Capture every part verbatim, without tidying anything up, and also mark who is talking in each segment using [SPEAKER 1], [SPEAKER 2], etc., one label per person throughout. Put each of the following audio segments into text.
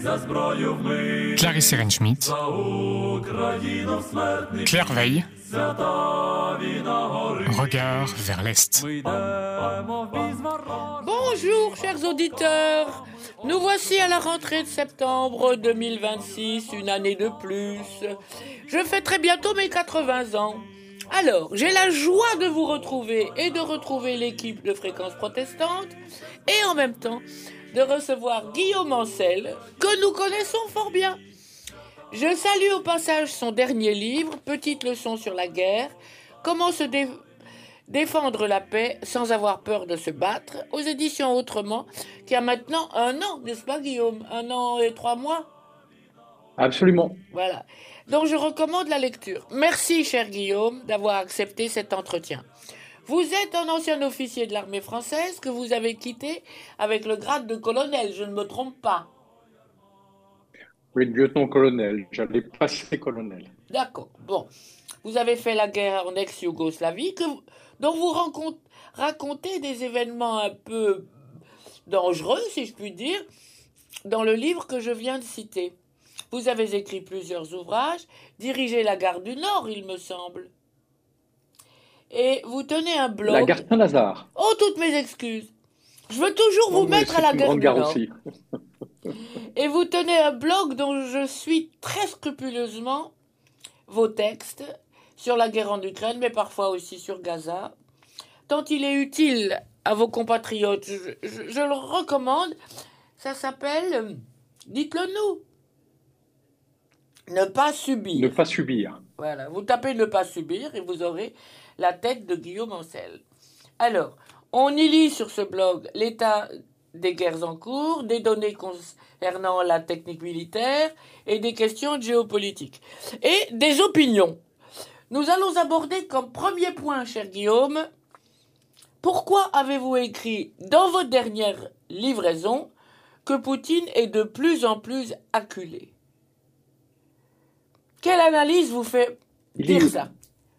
[SPEAKER 1] Clarisse Ehrenschmidt, Claire Veille, regard vers l'Est.
[SPEAKER 2] Bonjour chers auditeurs, nous voici à la rentrée de septembre deux mille vingt-six, une année de plus. Je fêterai bientôt mes quatre-vingts ans. Alors, j'ai la joie de vous retrouver et de retrouver l'équipe de Fréquence Protestante et en même temps de recevoir Guillaume Ancel, que nous connaissons fort bien. Je salue au passage son dernier livre, Petite leçon sur la guerre, comment se dé- défendre la paix sans avoir peur de se battre, aux éditions Autrement, qui a maintenant un an, n'est-ce pas Guillaume? Un an et trois mois?
[SPEAKER 3] Absolument.
[SPEAKER 2] Voilà. Donc je recommande la lecture. Merci cher Guillaume d'avoir accepté cet entretien. Vous êtes un ancien officier de l'armée française que vous avez quitté avec le grade de colonel, je ne me trompe pas.
[SPEAKER 3] Oui, lieutenant-colonel. J'allais passer colonel.
[SPEAKER 2] D'accord. Bon. Vous avez fait la guerre en ex-Yougoslavie, que vous- dont vous rancont- racontez des événements un peu dangereux, si je puis dire, dans le livre que je viens de citer. Vous avez écrit plusieurs ouvrages, dirigé la gare du Nord, il me semble. Et vous tenez un blog.
[SPEAKER 3] La gare Saint-Lazare.
[SPEAKER 2] Oh, toutes mes excuses. Je veux toujours vous
[SPEAKER 3] Non, mais
[SPEAKER 2] mettre à
[SPEAKER 3] c'est
[SPEAKER 2] la
[SPEAKER 3] une
[SPEAKER 2] gare
[SPEAKER 3] grande
[SPEAKER 2] du
[SPEAKER 3] gare
[SPEAKER 2] Nord.
[SPEAKER 3] aussi.
[SPEAKER 2] Et vous tenez un blog dont je suis très scrupuleusement vos textes sur la guerre en Ukraine, mais parfois aussi sur Gaza. Tant il est utile à vos compatriotes, je, je- je le recommande. Ça s'appelle, euh, dites-le nous, Ne pas subir.
[SPEAKER 3] Ne pas subir.
[SPEAKER 2] Voilà, vous tapez ne pas subir et vous aurez la tête de Guillaume Ancel. Alors, on y lit sur ce blog l'état des guerres en cours, des données concernant la technique militaire et des questions de géopolitique. Et des opinions. Nous allons aborder comme premier point, cher Guillaume, pourquoi avez-vous écrit dans votre dernière livraison que Poutine est de plus en plus acculé? Quelle analyse vous fait
[SPEAKER 3] Il
[SPEAKER 2] dire
[SPEAKER 3] est-
[SPEAKER 2] ça?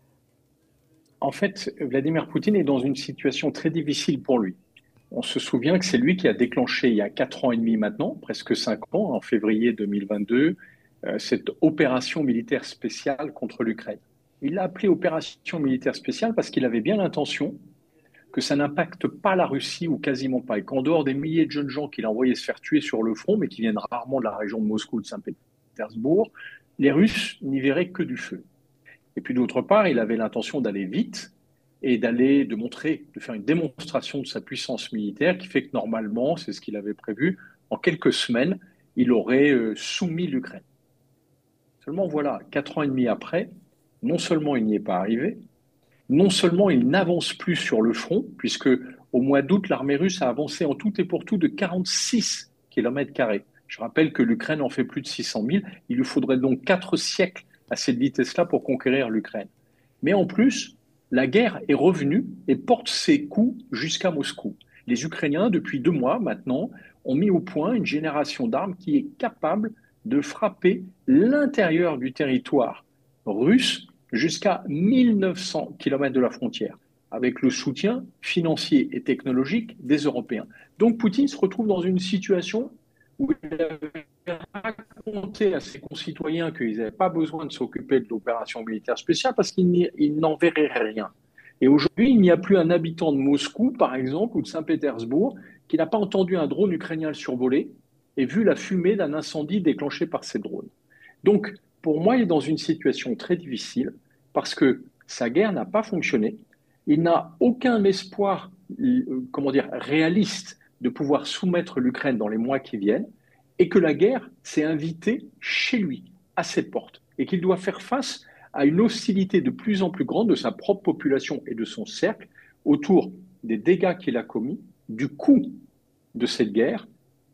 [SPEAKER 3] En fait, Vladimir Poutine est dans une situation très difficile pour lui. On se souvient que c'est lui qui a déclenché il y a quatre ans et demi maintenant, presque cinq ans, en février deux mille vingt-deux, euh, cette opération militaire spéciale contre l'Ukraine. Il l'a appelée opération militaire spéciale parce qu'il avait bien l'intention que ça n'impacte pas la Russie ou quasiment pas, et qu'en dehors des milliers de jeunes gens qu'il a envoyés se faire tuer sur le front, mais qui viennent rarement de la région de Moscou ou de Saint-Pétersbourg, les Russes n'y verraient que du feu. Et puis d'autre part, il avait l'intention d'aller vite et d'aller, de montrer, de faire une démonstration de sa puissance militaire qui fait que normalement, c'est ce qu'il avait prévu, en quelques semaines, il aurait euh, soumis l'Ukraine. Seulement voilà, quatre ans et demi après, non seulement il n'y est pas arrivé, non seulement il n'avance plus sur le front, puisque au mois d'août, l'armée russe a avancé en tout et pour tout de quarante-six kilomètres carrés. Je rappelle que l'Ukraine en fait plus de six cent mille. Il lui faudrait donc quatre siècles à cette vitesse-là pour conquérir l'Ukraine. Mais en plus, la guerre est revenue et porte ses coups jusqu'à Moscou. Les Ukrainiens, depuis deux mois maintenant, ont mis au point une génération d'armes qui est capable de frapper l'intérieur du territoire russe jusqu'à mille neuf cents kilomètres de la frontière, avec le soutien financier et technologique des Européens. Donc Poutine se retrouve dans une situation où il avait raconté à ses concitoyens qu'ils n'avaient pas besoin de s'occuper de l'opération militaire spéciale parce qu'ils n'y- ils n'en verraient rien. Et aujourd'hui, il n'y a plus un habitant de Moscou, par exemple, ou de Saint-Pétersbourg, qui n'a pas entendu un drone ukrainien le survoler et vu la fumée d'un incendie déclenché par ces drones. Donc, pour moi, il est dans une situation très difficile parce que sa guerre n'a pas fonctionné. Il n'a aucun espoir, euh, comment dire, réaliste de pouvoir soumettre l'Ukraine dans les mois qui viennent et que la guerre s'est invitée chez lui, à ses portes, et qu'il doit faire face à une hostilité de plus en plus grande de sa propre population et de son cercle autour des dégâts qu'il a commis, du coût de cette guerre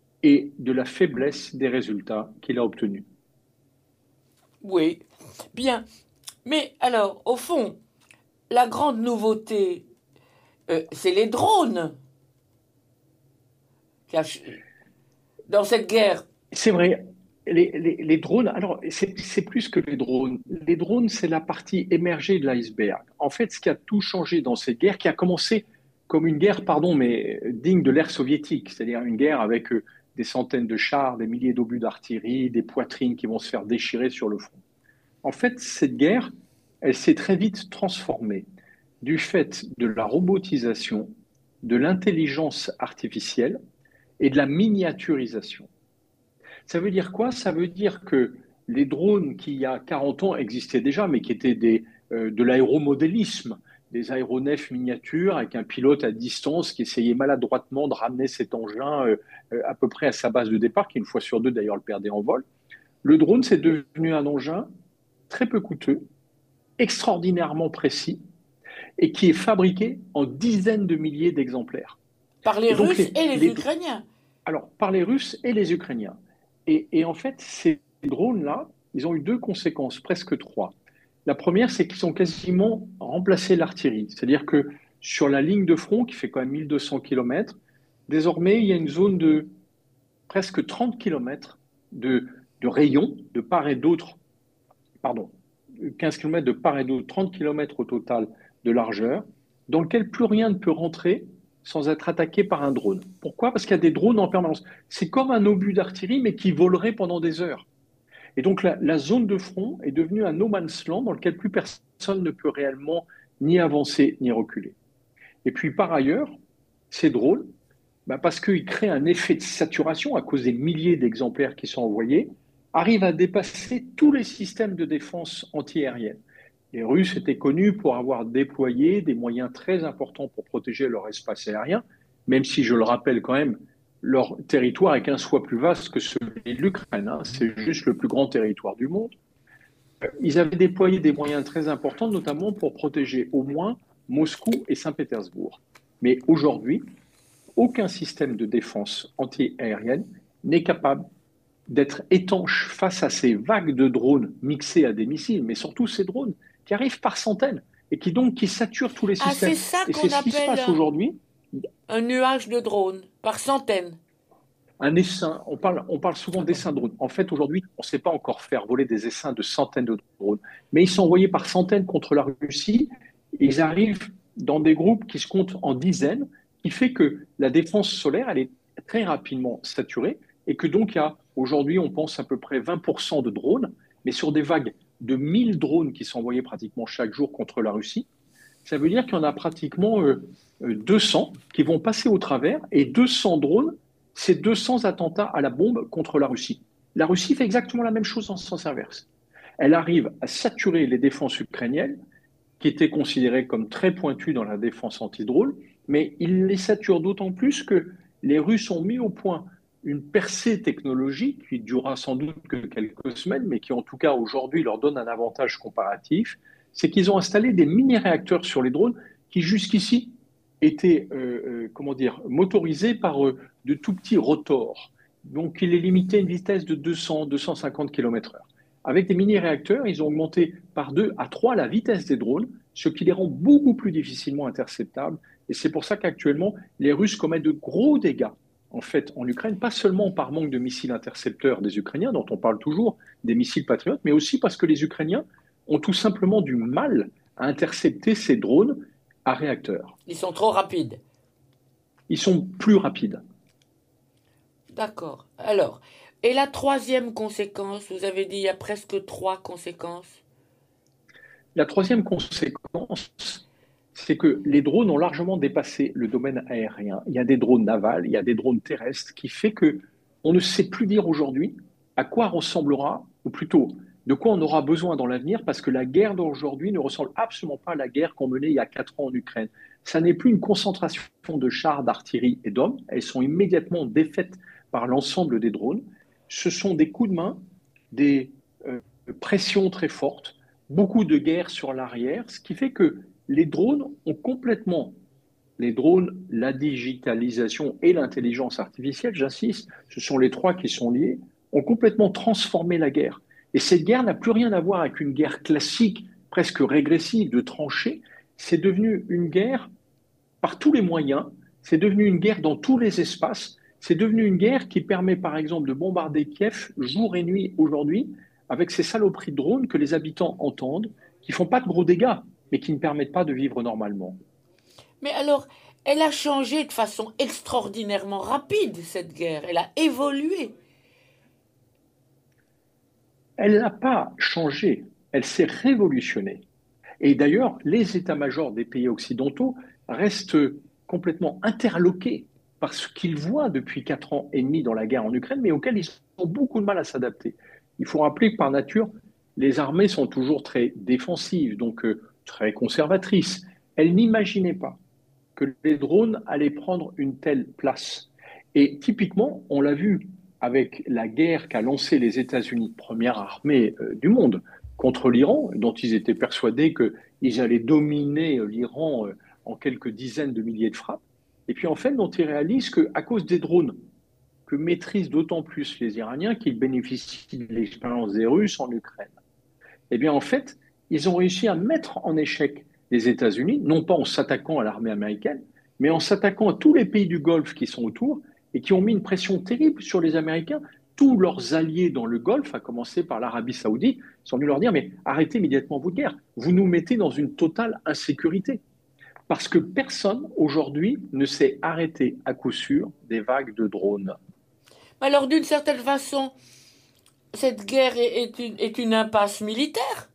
[SPEAKER 3] et de la faiblesse des résultats qu'il a obtenus.
[SPEAKER 2] Oui, bien. Mais alors, au fond, la grande nouveauté, euh, c'est les drones. Dans cette guerre.
[SPEAKER 3] C'est vrai, les, les, les drones, alors c'est c'est plus que les drones. Les drones, c'est la partie émergée de l'iceberg. En fait, ce qui a tout changé dans cette guerre, qui a commencé comme une guerre, pardon, mais digne de l'ère soviétique, c'est-à-dire une guerre avec euh, des centaines de chars, des milliers d'obus d'artillerie, des poitrines qui vont se faire déchirer sur le front. En fait, cette guerre, elle s'est très vite transformée du fait de la robotisation, de l'intelligence artificielle et de la miniaturisation. Ça veut dire quoi? Ça veut dire que les drones qui, il y a quarante ans, existaient déjà, mais qui étaient des, euh, de l'aéromodélisme, des aéronefs miniatures avec un pilote à distance qui essayait maladroitement de ramener cet engin euh, à peu près à sa base de départ, qui une fois sur deux d'ailleurs le perdait en vol. Le drone, c'est devenu un engin très peu coûteux, extraordinairement précis, et qui est fabriqué en dizaines de milliers d'exemplaires.
[SPEAKER 2] Par les et Russes les, et les, les Ukrainiens.
[SPEAKER 3] Alors, par les Russes et les Ukrainiens. Et, et en fait, ces drones-là, ils ont eu deux conséquences, presque trois. La première, c'est qu'ils ont quasiment remplacé l'artillerie. C'est-à-dire que sur la ligne de front, qui fait quand même mille deux cents kilomètres, désormais, il y a une zone de presque trente kilomètres de, de rayons de part et d'autre, pardon, quinze kilomètres de part et d'autre, trente kilomètres au total de largeur, dans lequel plus rien ne peut rentrer sans être attaqué par un drone. Pourquoi? Parce qu'il y a des drones en permanence. C'est comme un obus d'artillerie, mais qui volerait pendant des heures. Et donc la, la zone de front est devenue un no man's land dans lequel plus personne ne peut réellement ni avancer ni reculer. Et puis par ailleurs, ces drones, bah parce qu'ils créent un effet de saturation à cause des milliers d'exemplaires qui sont envoyés, arrivent à dépasser tous les systèmes de défense antiaérienne. Les Russes étaient connus pour avoir déployé des moyens très importants pour protéger leur espace aérien, même si, je le rappelle quand même, leur territoire est quinze fois plus vaste que celui de l'Ukraine. Hein. C'est juste le plus grand territoire du monde. Ils avaient déployé des moyens très importants, notamment pour protéger au moins Moscou et Saint-Pétersbourg. Mais aujourd'hui, aucun système de défense anti-aérienne n'est capable d'être étanche face à ces vagues de drones mixés à des missiles, mais surtout ces drones qui arrivent par centaines et qui donc qui saturent tous les
[SPEAKER 2] ah,
[SPEAKER 3] systèmes.
[SPEAKER 2] C'est ça
[SPEAKER 3] et
[SPEAKER 2] qu'on
[SPEAKER 3] c'est ce qui se
[SPEAKER 2] appelle
[SPEAKER 3] passe aujourd'hui.
[SPEAKER 2] Un nuage de drones par centaines.
[SPEAKER 3] Un essaim, on parle, on parle souvent d'essaims de drones. En fait, aujourd'hui, on ne sait pas encore faire voler des essaims de centaines de drones, mais ils sont envoyés par centaines contre la Russie. Et ils arrivent dans des groupes qui se comptent en dizaines, qui fait que la défense solaire, elle est très rapidement saturée et que donc il y a aujourd'hui, on pense à peu près vingt pour cent de drones, mais sur des vagues de mille drones qui sont envoyés pratiquement chaque jour contre la Russie. Ça veut dire qu'il y en a pratiquement euh, deux cents qui vont passer au travers, et deux cents drones, c'est deux cents attentats à la bombe contre la Russie. La Russie fait exactement la même chose en sens inverse. Elle arrive à saturer les défenses ukrainiennes, qui étaient considérées comme très pointues dans la défense anti-drone, mais il les sature d'autant plus que les Russes ont mis au point une percée technologique qui durera sans doute que quelques semaines, mais qui en tout cas aujourd'hui leur donne un avantage comparatif, c'est qu'ils ont installé des mini-réacteurs sur les drones qui jusqu'ici étaient euh, euh, comment dire, motorisés par euh, de tout petits rotors. Donc il est limité à une vitesse de deux cents à deux cent cinquante kilomètres heure. Avec des mini-réacteurs, ils ont augmenté par deux à trois la vitesse des drones, ce qui les rend beaucoup plus difficilement interceptables. Et c'est pour ça qu'actuellement, les Russes commettent de gros dégâts en fait, en Ukraine, pas seulement par manque de missiles intercepteurs des Ukrainiens, dont on parle toujours, des missiles patriotes, mais aussi parce que les Ukrainiens ont tout simplement du mal à intercepter ces drones à réacteurs.
[SPEAKER 2] Ils sont trop rapides.
[SPEAKER 3] Ils sont plus rapides.
[SPEAKER 2] D'accord. Alors, et la troisième conséquence, vous avez dit il y a presque trois conséquences.
[SPEAKER 3] La troisième conséquence, c'est que les drones ont largement dépassé le domaine aérien. Il y a des drones navals, il y a des drones terrestres, qui fait que on ne sait plus dire aujourd'hui à quoi ressemblera, ou plutôt de quoi on aura besoin dans l'avenir, parce que la guerre d'aujourd'hui ne ressemble absolument pas à la guerre qu'on menait il y a quatre ans en Ukraine. Ça n'est plus une concentration de chars, d'artillerie et d'hommes. Elles sont immédiatement défaites par l'ensemble des drones. Ce sont des coups de main, des euh, pressions très fortes, beaucoup de guerre sur l'arrière, ce qui fait que les drones ont complètement, les drones, la digitalisation et l'intelligence artificielle, j'insiste, ce sont les trois qui sont liés, ont complètement transformé la guerre. Et cette guerre n'a plus rien à voir avec une guerre classique, presque régressive, de tranchées. C'est devenu une guerre par tous les moyens, c'est devenu une guerre dans tous les espaces, c'est devenu une guerre qui permet par exemple de bombarder Kiev jour et nuit aujourd'hui, avec ces saloperies de drones que les habitants entendent, qui ne font pas de gros dégâts, mais qui ne permettent pas de vivre normalement.
[SPEAKER 2] Mais alors, elle a changé de façon extraordinairement rapide, cette guerre. Elle a évolué.
[SPEAKER 3] Elle n'a pas changé, elle s'est révolutionnée. Et d'ailleurs, les états-majors des pays occidentaux restent complètement interloqués par ce qu'ils voient depuis quatre ans et demi dans la guerre en Ukraine, mais auquel ils ont beaucoup de mal à s'adapter. Il faut rappeler que par nature, les armées sont toujours très défensives, donc euh, très conservatrices. Elles n'imaginaient pas que les drones allaient prendre une telle place. Et typiquement, on l'a vu avec la guerre qu'a lancée les États-Unis, première armée euh, du monde, contre l'Iran, dont ils étaient persuadés qu'ils allaient dominer l'Iran euh, en quelques dizaines de milliers de frappes. Et puis en fait, dont ils réalisent qu'à cause des drones, que maîtrisent d'autant plus les Iraniens qu'ils bénéficient de l'expérience des Russes en Ukraine. Eh bien en fait, ils ont réussi à mettre en échec les États-Unis, non pas en s'attaquant à l'armée américaine, mais en s'attaquant à tous les pays du Golfe qui sont autour et qui ont mis une pression terrible sur les Américains. Tous leurs alliés dans le Golfe, à commencer par l'Arabie Saoudite, sont venus leur dire mais arrêtez immédiatement votre guerre, vous nous mettez dans une totale insécurité. Parce que personne aujourd'hui ne sait arrêter à coup sûr des vagues de drones.
[SPEAKER 2] Alors, d'une certaine façon, cette guerre est une, est une impasse militaire.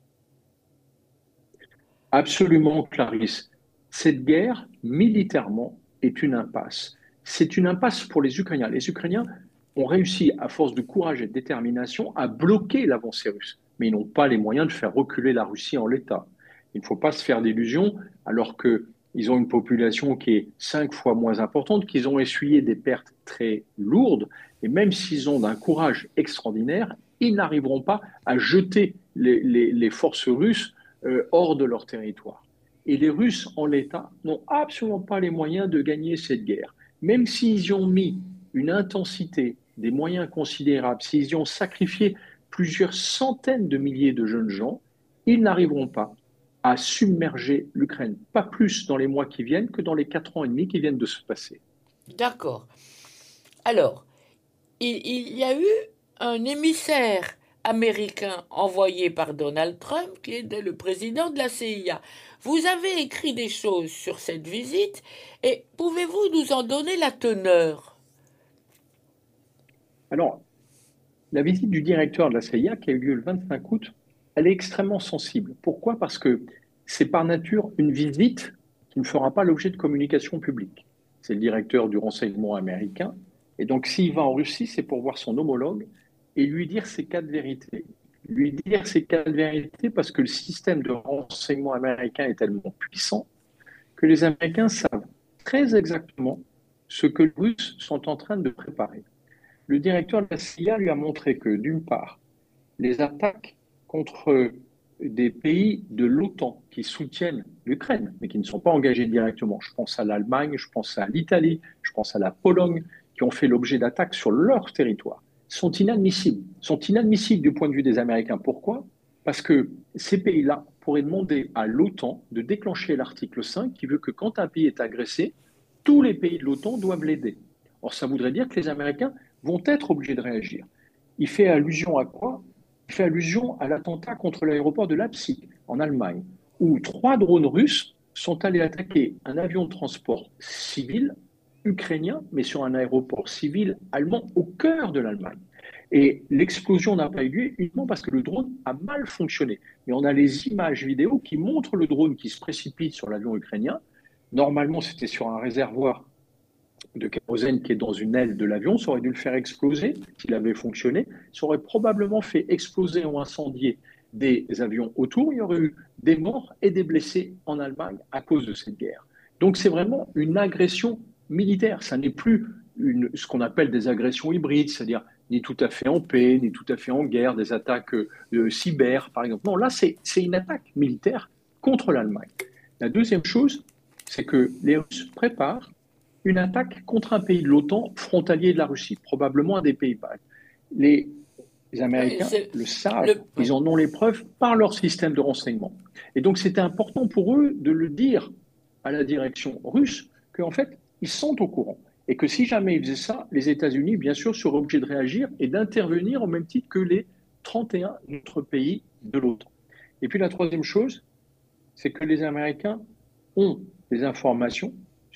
[SPEAKER 3] Absolument, Clarisse. Cette guerre, militairement, est une impasse. C'est une impasse pour les Ukrainiens. Les Ukrainiens ont réussi, à force de courage et de détermination, à bloquer l'avancée russe. Mais ils n'ont pas les moyens de faire reculer la Russie en l'état. Il ne faut pas se faire d'illusions, alors qu'ils ont une population qui est cinq fois moins importante, qu'ils ont essuyé des pertes très lourdes, et même s'ils ont d'un courage extraordinaire, ils n'arriveront pas à jeter les, les, les forces russes euh, hors de leur territoire. Et les Russes, en l'état, n'ont absolument pas les moyens de gagner cette guerre. Même s'ils y ont mis une intensité, des moyens considérables, s'ils y ont sacrifié plusieurs centaines de milliers de jeunes gens, ils n'arriveront pas à submerger l'Ukraine, pas plus dans les mois qui viennent que dans les quatre ans et demi qui viennent de se passer.
[SPEAKER 2] D'accord. Alors, il, il y a eu un émissaire américain envoyé par Donald Trump, qui est le président de la C I A. Vous avez écrit des choses sur cette visite, et pouvez-vous nous en donner la teneur?
[SPEAKER 3] Alors, la visite du directeur de la C I A, qui a eu lieu le vingt-cinq août, elle est extrêmement sensible. Pourquoi? Parce que c'est par nature une visite qui ne fera pas l'objet de communication publique. C'est le directeur du renseignement américain. Et donc, s'il va en Russie, c'est pour voir son homologue et lui dire ses quatre vérités. Lui dire ces quatre vérités parce que le système de renseignement américain est tellement puissant que les Américains savent très exactement ce que les Russes sont en train de préparer. Le directeur de la C I A lui a montré que, d'une part, les attaques contre des pays de l'OTAN qui soutiennent l'Ukraine, mais qui ne sont pas engagés directement, je pense à l'Allemagne, je pense à l'Italie, je pense à la Pologne, qui ont fait l'objet d'attaques sur leur territoire, sont inadmissibles. Sont inadmissibles du point de vue des Américains. Pourquoi? Parce que ces pays-là pourraient demander à l'OTAN de déclencher l'article cinq qui veut que quand un pays est agressé, tous les pays de l'OTAN doivent l'aider. Or, ça voudrait dire que les Américains vont être obligés de réagir. Il fait allusion à quoi? Il fait allusion à l'attentat contre l'aéroport de Leipzig, en Allemagne, où trois drones russes sont allés attaquer un avion de transport civil ukrainien, mais sur un aéroport civil allemand au cœur de l'Allemagne. Et l'explosion n'a pas eu lieu uniquement parce que le drone a mal fonctionné. Mais on a les images vidéo qui montrent le drone qui se précipite sur l'avion ukrainien. Normalement, c'était sur un réservoir de kérosène qui est dans une aile de l'avion, ça aurait dû le faire exploser s'il avait fonctionné, ça aurait probablement fait exploser ou incendier des avions autour, il y aurait eu des morts et des blessés en Allemagne à cause de cette guerre. Donc c'est vraiment une agression militaire, ça n'est plus une, ce qu'on appelle des agressions hybrides, c'est-à-dire ni tout à fait en paix, ni tout à fait en guerre, des attaques euh, cyber par exemple. Non, là c'est, c'est une attaque militaire contre l'Allemagne. La deuxième chose, c'est que les Russes préparent une attaque contre un pays de l'OTAN frontalier de la Russie, probablement un des pays baltes. Les, les Américains oui, le savent, le... ils en ont les preuves par leur système de renseignement. Et donc c'était important pour eux de le dire à la direction russe qu'en fait, ils sont au courant. Et que si jamais ils faisaient ça, les États-Unis, bien sûr, seraient obligés de réagir et d'intervenir au même titre que les trente et un autres pays de l'OTAN. Et puis la troisième chose, c'est que les Américains ont des informations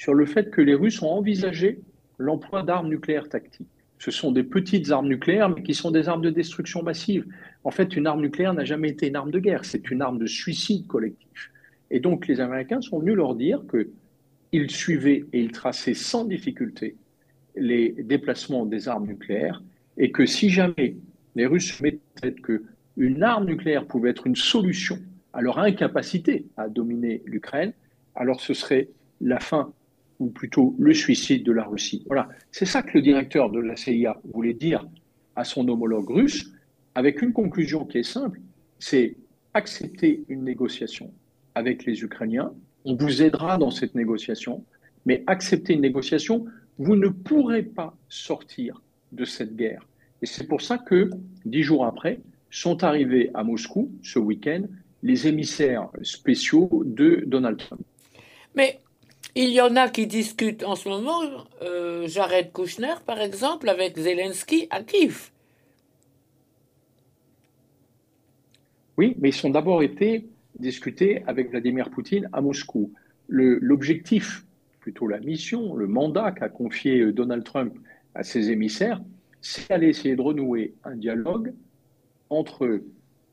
[SPEAKER 3] sur le fait que les Russes ont envisagé l'emploi d'armes nucléaires tactiques. Ce sont des petites armes nucléaires, mais qui sont des armes de destruction massive. En fait, une arme nucléaire n'a jamais été une arme de guerre, c'est une arme de suicide collectif. Et donc, les Américains sont venus leur dire qu'ils suivaient et ils traçaient sans difficulté les déplacements des armes nucléaires, et que si jamais les Russes mettaient qu'une arme nucléaire pouvait être une solution à leur incapacité à dominer l'Ukraine, alors ce serait la fin, ou plutôt le suicide de la Russie. Voilà, c'est ça que le directeur de la C I A voulait dire à son homologue russe, avec une conclusion qui est simple, c'est accepter une négociation avec les Ukrainiens, on vous aidera dans cette négociation, mais accepter une négociation, vous ne pourrez pas sortir de cette guerre. Et c'est pour ça que, dix jours après, sont arrivés à Moscou, ce week-end, les émissaires spéciaux de Donald Trump.
[SPEAKER 2] Mais il y en a qui discutent en ce moment, euh, Jared Kushner, par exemple, avec Zelensky à Kiev.
[SPEAKER 3] Oui, mais ils ont d'abord été discutés avec Vladimir Poutine à Moscou. Le, l'objectif, plutôt la mission, le mandat qu'a confié Donald Trump à ses émissaires, c'est d'aller essayer de renouer un dialogue entre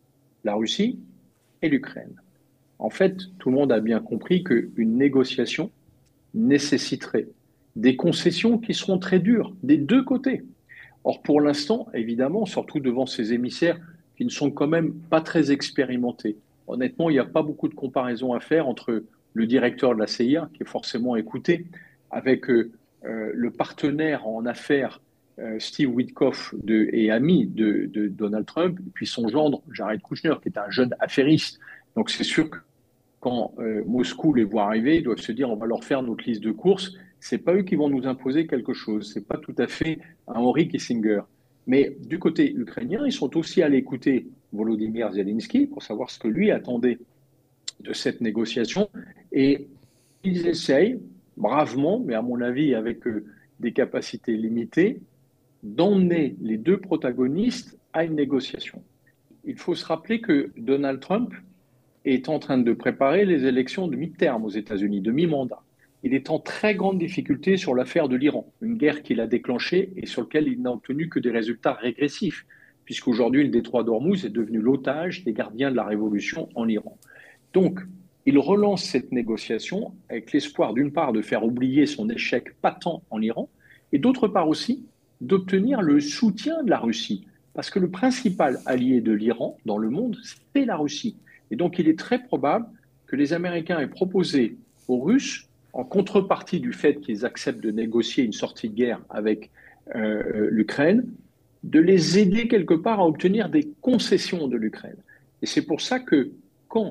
[SPEAKER 3] la Russie et l'Ukraine. En fait, tout le monde a bien compris qu'une négociation nécessiterait des concessions qui seront très dures des deux côtés. Or, pour l'instant, évidemment, surtout devant ces émissaires qui ne sont quand même pas très expérimentés, honnêtement, il n'y a pas beaucoup de comparaisons à faire entre le directeur de la C I A, qui est forcément écouté, avec euh, le partenaire en affaires, euh, Steve Witkoff, de, et ami de, de Donald Trump, et puis son gendre, Jared Kushner, qui est un jeune affairiste. Donc c'est sûr que quand euh, Moscou les voit arriver, ils doivent se dire on va leur faire notre liste de courses. C'est pas eux qui vont nous imposer quelque chose. C'est pas tout à fait un Henry Kissinger. Mais du côté ukrainien, ils sont aussi allés écouter Volodymyr Zelensky pour savoir ce que lui attendait de cette négociation. Et ils essayent bravement, mais à mon avis avec euh, des capacités limitées, d'emmener les deux protagonistes à une négociation. Il faut se rappeler que Donald Trump est en train de préparer les élections de mi-terme aux États-Unis, de mi-mandat. Il est en très grande difficulté sur l'affaire de l'Iran, une guerre qu'il a déclenchée et sur laquelle il n'a obtenu que des résultats régressifs, puisqu'aujourd'hui le détroit d'Ormuz est devenu l'otage des gardiens de la révolution en Iran. Donc, il relance cette négociation avec l'espoir d'une part de faire oublier son échec patent en Iran, et d'autre part aussi d'obtenir le soutien de la Russie, parce que le principal allié de l'Iran dans le monde, c'est la Russie. Et donc, il est très probable que les Américains aient proposé aux Russes, en contrepartie du fait qu'ils acceptent de négocier une sortie de guerre avec euh, l'Ukraine, de les aider quelque part à obtenir des concessions de l'Ukraine. Et c'est pour ça que quand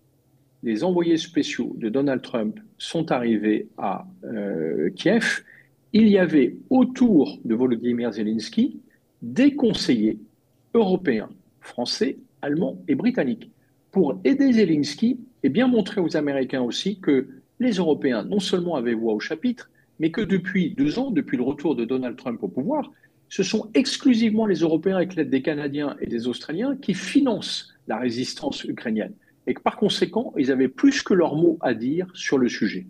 [SPEAKER 3] les envoyés spéciaux de Donald Trump sont arrivés à euh, Kiev, il y avait autour de Volodymyr Zelensky des conseillers européens, français, allemands et britanniques, pour aider Zelensky et bien montrer aux Américains aussi que les Européens non seulement avaient voix au chapitre, mais que depuis deux ans, depuis le retour de Donald Trump au pouvoir, ce sont exclusivement les Européens, avec l'aide des Canadiens et des Australiens, qui financent la résistance ukrainienne. Et que par conséquent, ils avaient plus que leur mot à dire sur le sujet.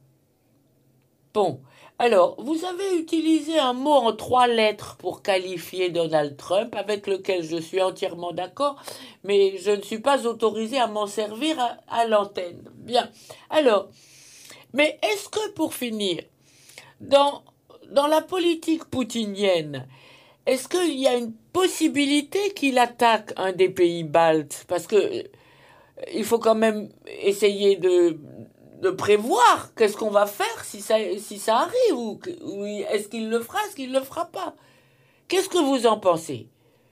[SPEAKER 2] Bon, alors, vous avez utilisé un mot en trois lettres pour qualifier Donald Trump, avec lequel je suis entièrement d'accord, mais je ne suis pas autorisé à m'en servir à, à l'antenne. Bien, alors, mais est-ce que pour finir, dans, dans la politique poutinienne, est-ce qu'il y a une possibilité qu'il attaque un des pays baltes? Parce que il faut quand même essayer de... de prévoir qu'est-ce qu'on va faire si ça, si ça arrive, ou, ou est-ce qu'il le fera, est-ce qu'il ne le fera pas? Qu'est-ce que vous en pensez?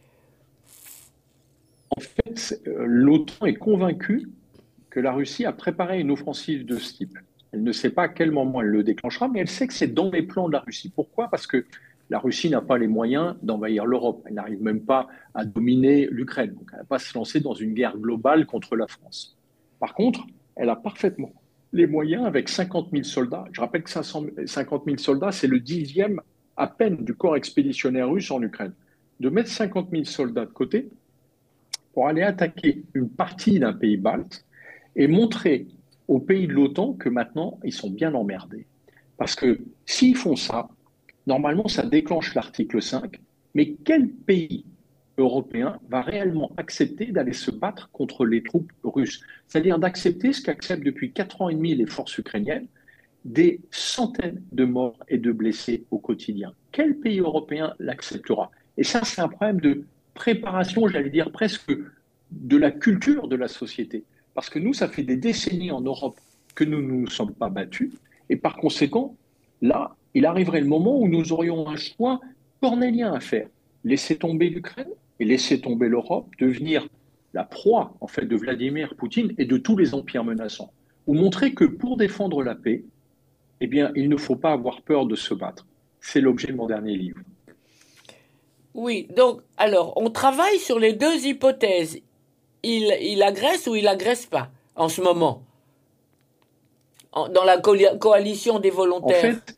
[SPEAKER 3] En fait, l'OTAN est convaincue que la Russie a préparé une offensive de ce type. Elle ne sait pas à quel moment elle le déclenchera, mais elle sait que c'est dans les plans de la Russie. Pourquoi? Parce que la Russie n'a pas les moyens d'envahir l'Europe. Elle n'arrive même pas à dominer l'Ukraine. Donc, elle ne va pas se lancer dans une guerre globale contre la France. Par contre, elle a parfaitement les moyens avec cinquante mille soldats. Je rappelle que cinquante mille soldats, c'est le dixième à peine du corps expéditionnaire russe en Ukraine. De mettre cinquante mille soldats de côté pour aller attaquer une partie d'un pays balte et montrer aux pays de l'OTAN que maintenant, ils sont bien emmerdés. Parce que s'ils font ça, normalement, ça déclenche l'article cinq, mais quel pays européen va réellement accepter d'aller se battre contre les troupes russes? C'est-à-dire d'accepter ce qu'acceptent depuis quatre ans et demi les forces ukrainiennes, des centaines de morts et de blessés au quotidien. Quel pays européen l'acceptera? Et ça, c'est un problème de préparation, j'allais dire presque de la culture de la société. Parce que nous, ça fait des décennies en Europe que nous ne nous sommes pas battus. Et par conséquent, là, il arriverait le moment où nous aurions un choix cornélien à faire. Laisser tomber l'Ukraine et laisser tomber l'Europe, devenir la proie, en fait, de Vladimir Poutine et de tous les empires menaçants. Ou montrer que pour défendre la paix, eh bien, il ne faut pas avoir peur de se battre. C'est l'objet de mon dernier livre.
[SPEAKER 2] Oui, donc, alors, on travaille sur les deux hypothèses. Il, il agresse ou il agresse pas, en ce moment, en, dans la co- coalition des volontaires.
[SPEAKER 3] En fait,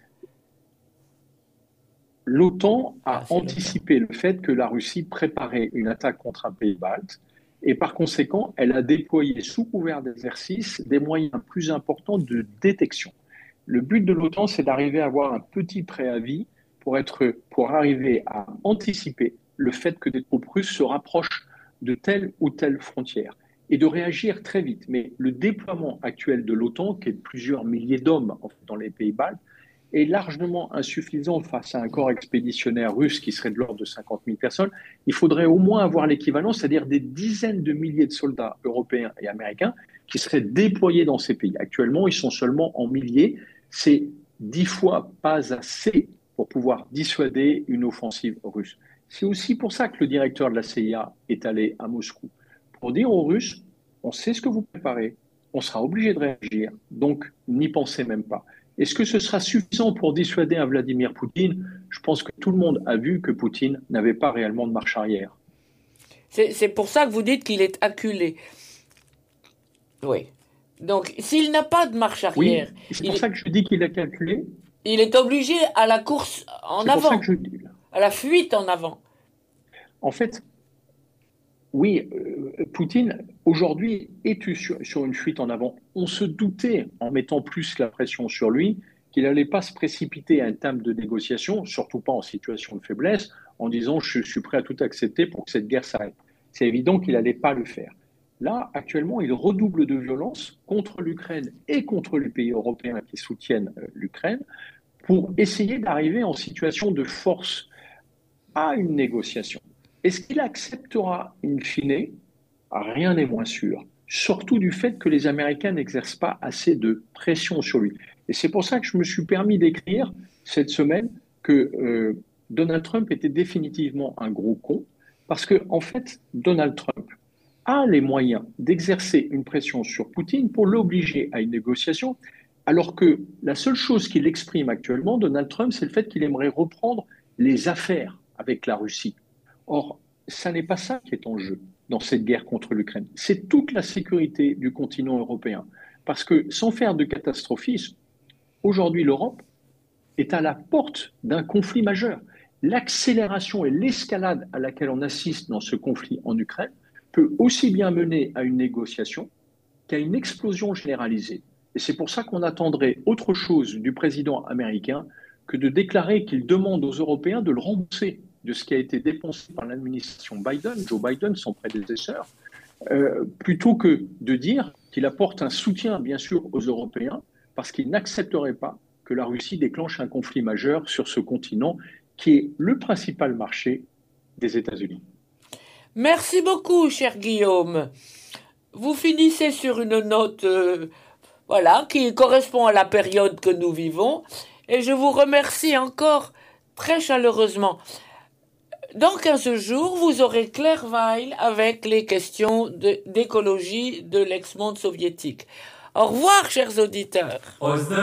[SPEAKER 3] l'OTAN a
[SPEAKER 2] Ah, c'est
[SPEAKER 3] anticipé le fait que la Russie préparait une attaque contre un pays balte et par conséquent, elle a déployé sous couvert d'exercice des moyens plus importants de détection. Le but de l'OTAN, c'est d'arriver à avoir un petit préavis pour, être, pour arriver à anticiper le fait que des troupes russes se rapprochent de telle ou telle frontière et de réagir très vite. Mais le déploiement actuel de l'OTAN, qui est de plusieurs milliers d'hommes dans les pays baltes, est largement insuffisant face à un corps expéditionnaire russe qui serait de l'ordre de cinquante mille personnes. Il faudrait au moins avoir l'équivalent, c'est-à-dire des dizaines de milliers de soldats européens et américains qui seraient déployés dans ces pays. Actuellement, ils sont seulement en milliers. C'est dix fois pas assez pour pouvoir dissuader une offensive russe. C'est aussi pour ça que le directeur de la C I A est allé à Moscou, pour dire aux Russes, on sait ce que vous préparez, on sera obligé de réagir, donc n'y pensez même pas. Est-ce que ce sera suffisant pour dissuader un Vladimir Poutine? Je pense que tout le monde a vu que Poutine n'avait pas réellement de marche arrière.
[SPEAKER 2] C'est, c'est pour ça que vous dites qu'il est acculé. Oui. Donc, s'il n'a pas de marche arrière,
[SPEAKER 3] oui, c'est
[SPEAKER 2] il,
[SPEAKER 3] pour ça que je dis qu'il a calculé.
[SPEAKER 2] Il est obligé à la course en
[SPEAKER 3] c'est
[SPEAKER 2] avant,
[SPEAKER 3] pour ça que je dis.
[SPEAKER 2] À la fuite en avant.
[SPEAKER 3] En fait, oui, euh, Poutine, aujourd'hui, est sur, sur une fuite en avant. On se doutait, en mettant plus la pression sur lui, qu'il n'allait pas se précipiter à une table de négociation, surtout pas en situation de faiblesse, en disant « je suis prêt à tout accepter pour que cette guerre s'arrête ». C'est évident qu'il n'allait pas le faire. Là, actuellement, il redouble de violence contre l'Ukraine et contre les pays européens qui soutiennent euh, l'Ukraine pour essayer d'arriver en situation de force à une négociation. Est-ce qu'il acceptera in fine? Rien n'est moins sûr. Surtout du fait que les Américains n'exercent pas assez de pression sur lui. Et c'est pour ça que je me suis permis d'écrire cette semaine que euh, Donald Trump était définitivement un gros con, parce que en fait, Donald Trump a les moyens d'exercer une pression sur Poutine pour l'obliger à une négociation, alors que la seule chose qu'il exprime actuellement, Donald Trump, c'est le fait qu'il aimerait reprendre les affaires avec la Russie. Or, ça n'est pas ça qui est en jeu dans cette guerre contre l'Ukraine. C'est toute la sécurité du continent européen. Parce que, sans faire de catastrophisme, aujourd'hui, l'Europe est à la porte d'un conflit majeur. L'accélération et l'escalade à laquelle on assiste dans ce conflit en Ukraine peut aussi bien mener à une négociation qu'à une explosion généralisée. Et c'est pour ça qu'on attendrait autre chose du président américain que de déclarer qu'il demande aux Européens de le rembourser de ce qui a été dépensé par l'administration Biden, Joe Biden, son prédécesseur, euh, plutôt que de dire qu'il apporte un soutien, bien sûr, aux Européens, parce qu'il n'accepterait pas que la Russie déclenche un conflit majeur sur ce continent qui est le principal marché des États-Unis.
[SPEAKER 2] Merci beaucoup, cher Guillaume. Vous finissez sur une note euh, voilà, qui correspond à la période que nous vivons, et je vous remercie encore très chaleureusement. Dans quinze jours, vous aurez Claire Weil avec les questions de, d'écologie de l'ex-monde soviétique. Au revoir, chers auditeurs.